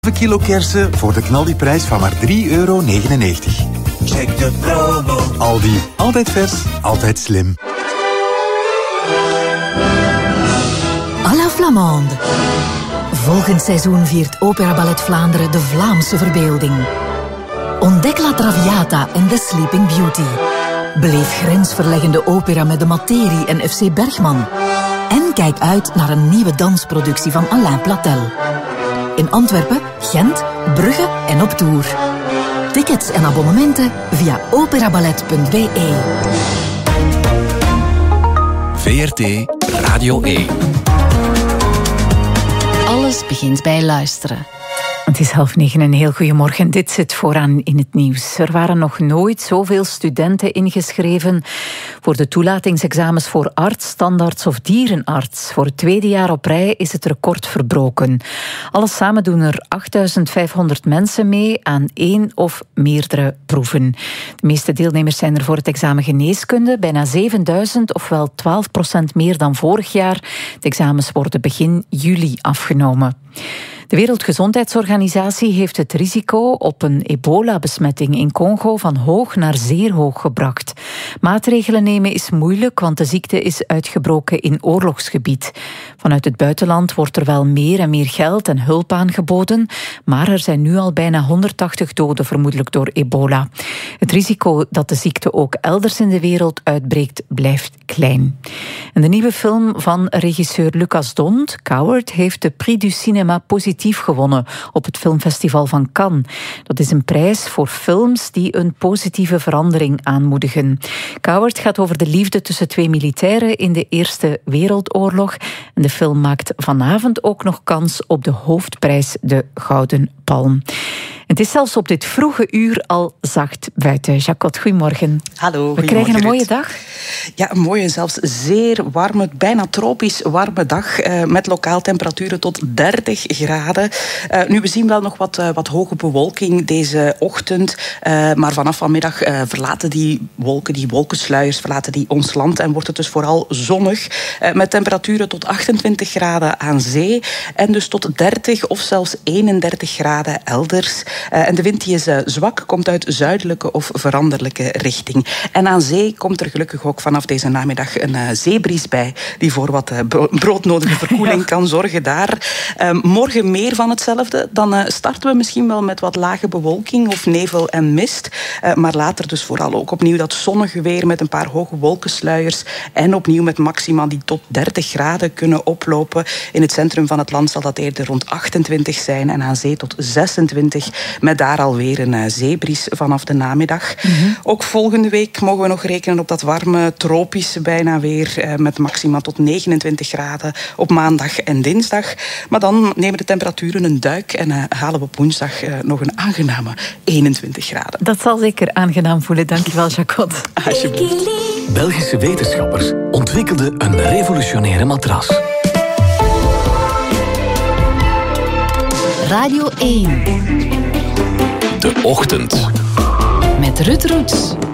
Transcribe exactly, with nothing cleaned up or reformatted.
kilo kersen voor de knaldiprijs van maar drie euro negenennegentig. Check de promo. Aldi. Altijd vers, altijd slim. À la Flamande. Volgend seizoen viert Opera Ballet Vlaanderen de Vlaamse verbeelding. Ontdek La Traviata en The Sleeping Beauty. Beleef grensverleggende opera met de Materie en F C Bergman. En kijk uit naar een nieuwe dansproductie van Alain Platel. In Antwerpen, Gent, Brugge en op tour. Tickets en abonnementen via operaballet punt b e. V R T Radio één. Alles begint bij luisteren. Het is half negen, een heel goedemorgen. Dit zit vooraan in het nieuws. Er waren nog nooit zoveel studenten ingeschreven voor de toelatingsexamens voor arts, standaards of dierenarts. Voor het tweede jaar op rij is het record verbroken. Alles samen doen er achtduizend vijfhonderd mensen mee aan één of meerdere proeven. De meeste deelnemers zijn er voor het examen geneeskunde, bijna zevenduizend, ofwel twaalf procent meer dan vorig jaar. De examens worden begin juli afgenomen. De Wereldgezondheidsorganisatie heeft het risico op een ebola-besmetting in Congo van hoog naar zeer hoog gebracht. Maatregelen nemen is moeilijk, want de ziekte is uitgebroken in oorlogsgebied. Vanuit het buitenland wordt er wel meer en meer geld en hulp aangeboden, maar er zijn nu al bijna honderdtachtig doden, vermoedelijk door ebola. Het risico dat de ziekte ook elders in de wereld uitbreekt, blijft klein. En de nieuwe film van regisseur Lucas Dont, Coward, heeft de Prix du Cinéma positief gewonnen op het filmfestival van Cannes. Dat is een prijs voor films die een positieve verandering aanmoedigen. Coward gaat over de liefde tussen twee militairen in de Eerste Wereldoorlog. En de film maakt vanavond ook nog kans op de hoofdprijs, de Gouden Palm. Het is zelfs op dit vroege uur al zacht buiten. Jacot, goedemorgen. Hallo. We krijgen een mooie dag. Ja, een mooie, zelfs zeer warme, bijna tropisch warme dag. Uh, met lokaal temperaturen tot dertig graden. Uh, nu, we zien wel nog wat, uh, wat hoge bewolking deze ochtend. Uh, maar vanaf vanmiddag uh, verlaten die wolken, die wolkensluiers, verlaten die ons land. En wordt het dus vooral zonnig. Uh, met temperaturen tot achtentwintig graden aan zee. En dus tot dertig of zelfs eenendertig graden elders. Uh, en de wind die is uh, zwak, komt uit zuidelijke of veranderlijke richting. En aan zee komt er gelukkig ook vanaf deze namiddag een uh, zeebries bij, die voor wat uh, broodnodige verkoeling ja. kan zorgen daar. Uh, morgen meer van hetzelfde. Dan uh, starten we misschien wel met wat lage bewolking of nevel en mist. Uh, maar later dus vooral ook opnieuw dat zonnige weer met een paar hoge wolkensluiers. En opnieuw met maxima die tot dertig graden kunnen oplopen. In het centrum van het land zal dat eerder rond achtentwintig zijn en aan zee tot zesentwintig. Met daar alweer een uh, zeebries vanaf de namiddag. Mm-hmm. Ook volgende week mogen we nog rekenen op dat warme, tropische bijna weer. Uh, met maxima tot negenentwintig graden op maandag en dinsdag. Maar dan nemen de temperaturen een duik en uh, halen we op woensdag uh, nog een aangename eenentwintig graden. Dat zal zeker aangenaam voelen. Dankjewel, Jacot. Alsjeblieft. Belgische wetenschappers ontwikkelden een revolutionaire matras. Radio één. De ochtend. Met Ruud Roets.